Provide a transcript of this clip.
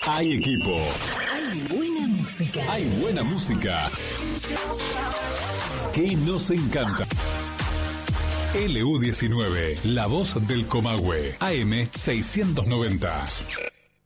Hay equipo. Hay buena música. Hay buena música. Que nos encanta. LU19, la voz del Comahue. AM 690.